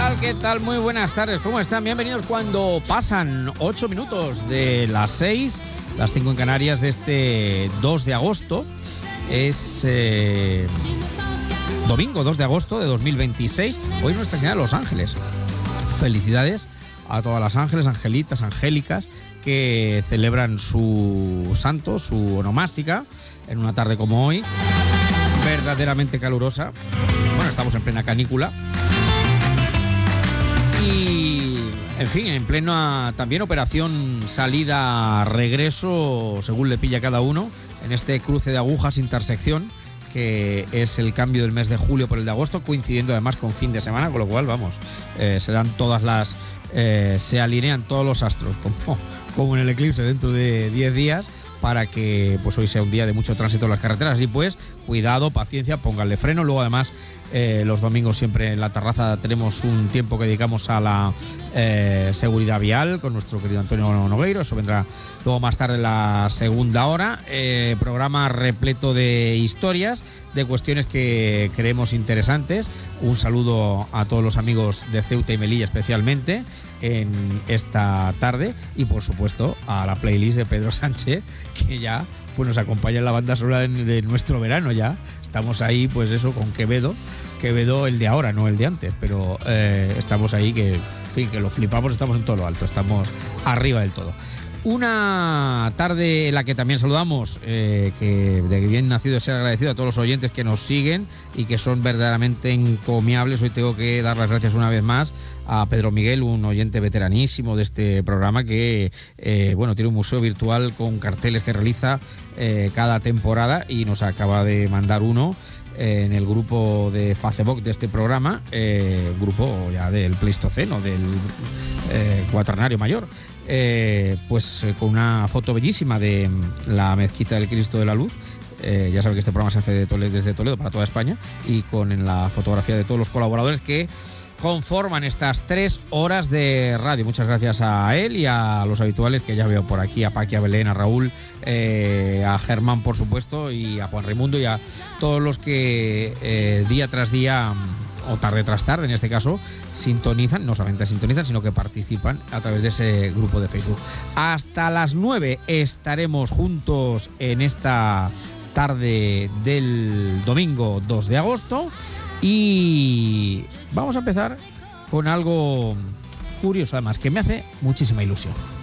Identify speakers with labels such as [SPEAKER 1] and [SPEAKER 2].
[SPEAKER 1] tal? ¿Qué tal? Muy buenas tardes. ¿Cómo están? Bienvenidos cuando pasan 8 minutos de las 6, las 5 en Canarias de este 2 de agosto. Es domingo 2 de agosto de 2026. Hoy es Nuestra Señora de los Ángeles. Felicidades a todas las ángeles, angelitas, angélicas que celebran su santo, su onomástica, en una tarde como hoy, verdaderamente calurosa. Bueno, estamos en plena canícula. Y, en fin, en plena también operación salida-regreso, según le pilla a cada uno, en este cruce de agujas, intersección, que es el cambio del mes de julio por el de agosto, coincidiendo además con fin de semana, con lo cual, vamos, se dan todas las... se alinean todos los astros, como en el eclipse dentro de 10 días, para que pues hoy sea un día de mucho tránsito en las carreteras. Así pues, cuidado, paciencia, pónganle freno. Luego además los domingos siempre en la terraza tenemos un tiempo que dedicamos a la seguridad vial con nuestro querido Antonio Nogueiro. Eso vendrá luego más tarde en la segunda hora. Programa repleto de historias, de cuestiones que creemos interesantes. Un saludo a todos los amigos de Ceuta y Melilla especialmente en esta tarde, y por supuesto a la playlist de Pedro Sánchez, que ya pues nos acompaña en la banda sonora de nuestro verano. Ya estamos ahí, pues eso, con Quevedo el de ahora, no el de antes, pero estamos ahí que, en fin, que lo flipamos, estamos en todo lo alto, estamos arriba del todo. Una tarde en la que también saludamos, que de bien nacido ser agradecido a todos los oyentes que nos siguen y que son verdaderamente encomiables. Hoy tengo que dar las gracias una vez más a Pedro Miguel, un oyente veteranísimo de este programa que tiene un museo virtual con carteles que realiza cada temporada, y nos acaba de mandar uno en el grupo de Facebook de este programa, grupo ya del Pleistoceno, del Cuaternario Mayor. Con una foto bellísima de la Mezquita del Cristo de la Luz. Ya saben que este programa se hace desde Toledo para toda España, y con la fotografía de todos los colaboradores que conforman estas 3 horas de radio. Muchas gracias a él y a los habituales que ya veo por aquí, a Paqui, a Belén, a Raúl, a Germán, por supuesto, y a Juan Raimundo, y a todos los que día tras día, o tarde tras tarde en este caso, sintonizan, no solamente sintonizan, sino que participan a través de ese grupo de Facebook. Hasta las 9 estaremos juntos en esta tarde del domingo 2 de agosto, y vamos a empezar con algo curioso, además, que me hace muchísima ilusión.